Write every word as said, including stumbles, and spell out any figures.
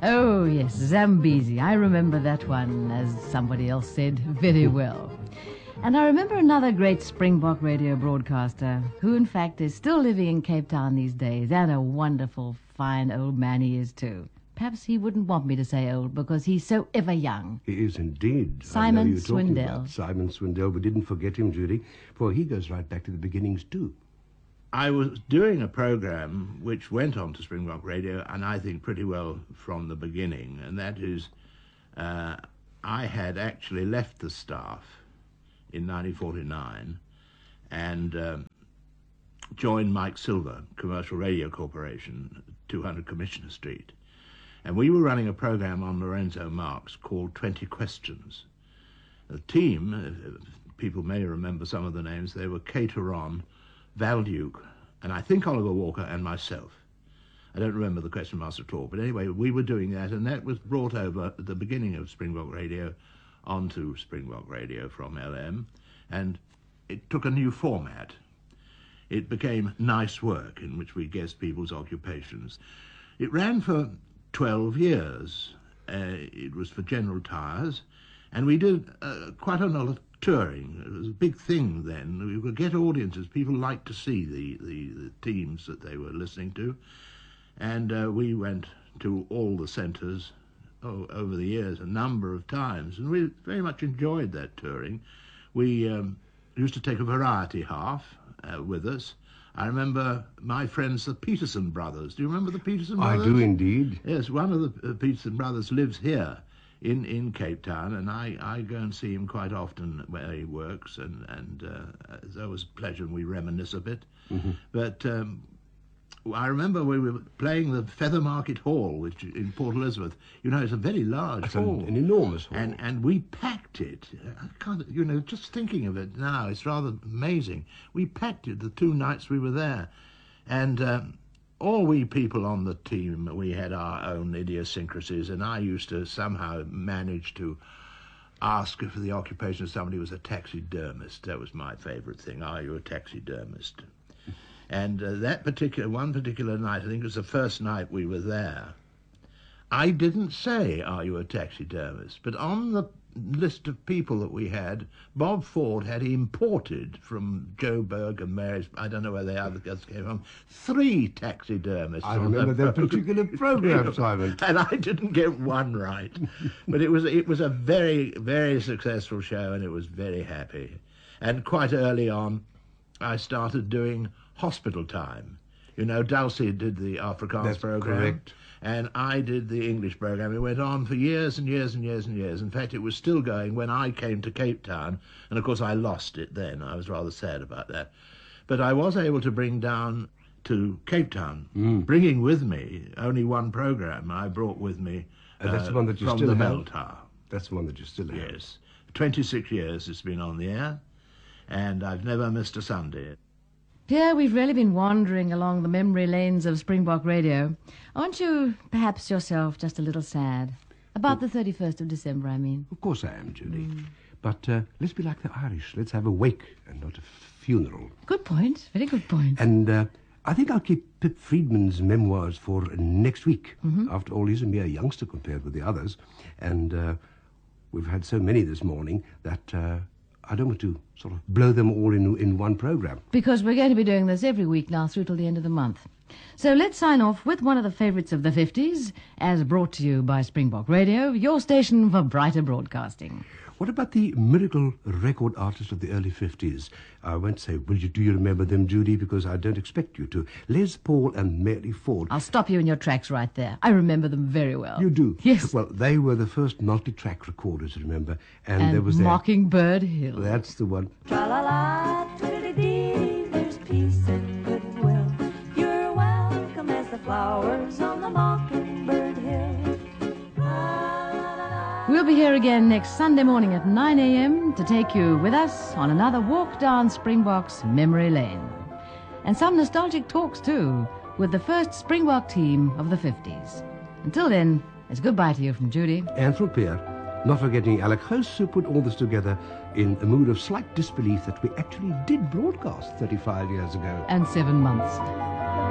Oh, yes, Zambezi. I remember that one, as somebody else said, very well. And I remember another great Springbok radio broadcaster, who in fact is still living in Cape Town these days, and a wonderful, fine old man he is too. Perhaps he wouldn't want me to say old because he's so ever young. He is indeed. Simon I know you're talking Swindell. about Simon Swindell. We didn't forget him, Judy, for he goes right back to the beginnings too. I was doing a program which went on to Springbok Radio, and I think pretty well from the beginning, and that is uh, I had actually left the staff in nineteen forty-nine and um, joined Mike Silver, Commercial Radio Corporation, two hundred Commissioner Street. And we were running a program on Lorenzo Marx called twenty questions. The team, uh, people may remember some of the names, they were Cateron, Val Duke, and I think Oliver Walker and myself. I don't remember the question master at all, but anyway, we were doing that, and that was brought over at the beginning of Springbok Radio onto Springbok Radio from L M, and it took a new format. It became Nice Work, in which we guessed people's occupations. It ran for twelve years. Uh, it was for General Tyres, and we did uh, quite a lot of touring. It was a big thing then. We could get audiences. People liked to see the, the, the teams that they were listening to, and uh, we went to all the centres oh, over the years a number of times, and we very much enjoyed that touring. We um, used to take a variety half uh, with us. I remember my friends, the Peterson brothers. Do you remember the Peterson brothers? I do indeed. Yes, one of the uh, Peterson brothers lives here in, in Cape Town, and I, I go and see him quite often where he works, and, and uh, it's always a pleasure, and we reminisce a bit. Mm-hmm. But um, I remember we were playing the Feather Market Hall, which in Port Elizabeth. You know, it's a very large It's hall. an, an enormous hall. And, and we packed it. I can't, you know, just thinking of it now, it's rather amazing. We packed it the two nights we were there. And um, all we people on the team, we had our own idiosyncrasies, and I used to somehow manage to ask for the occupation of somebody who was a taxidermist. That was my favourite thing. Are you a taxidermist? And uh, that particular, one particular night, I think it was the first night we were there, I didn't say, are you a taxidermist? But on the list of people that we had, Bob Ford had imported from Joburg and Mary's, I don't know where the other guys came from, three taxidermists. I remember that particular program, Simon. And I didn't get one right. But it was, it was a very, very successful show, and it was very happy. And quite early on, I started doing hospital time. You know, Dulcie did the Afrikaans That's program. correct. And I did the English program. It went on for years and years and years and years. In fact, it was still going when I came to Cape Town. And, of course, I lost it then. I was rather sad about that. But I was able to bring down to Cape Town, mm. bringing with me only one program I brought with me uh, and that's the one that you from still the have? Bell Tower. That's the one that you still have? Yes. twenty-six years it's been on the air, and I've never missed a Sunday. Pierre, we've really been wandering along the memory lanes of Springbok Radio. Aren't you, perhaps yourself, just a little sad? About the thirty-first of December, I mean. Of course I am, Judy. Mm. But uh, let's be like the Irish. Let's have a wake and not a funeral. Good point. Very good point. And uh, I think I'll keep Pip Friedman's memoirs for next week. Mm-hmm. After all, he's a mere youngster compared with the others. And uh, we've had so many this morning that... Uh, I don't want to sort of blow them all in in one program. Because we're going to be doing this every week now through till the end of the month. So let's sign off with one of the favourites of the fifties, as brought to you by Springbok Radio, your station for brighter broadcasting. What about the miracle record artists of the early fifties? I won't say, will you, do you remember them, Judy, because I don't expect you to. Les Paul and Mary Ford. I'll stop you in your tracks right there. I remember them very well. You do? Yes. Well, they were the first multi-track recorders, remember? And, and there was Mockingbird Hill. That's the one. Tra-la-la, twiddly-dee, there's peace and goodwill. You're welcome as the flowers on the Mockingbird Hill. We'll be here again next Sunday morning at nine a.m. to take you with us on another walk down Springbok's memory lane. And some nostalgic talks, too, with the first Springbok team of the fifties. Until then, it's goodbye to you from Judy. And from Pierre. Not forgetting Alec Host, who put all this together in a mood of slight disbelief that we actually did broadcast thirty-five years ago. And seven months.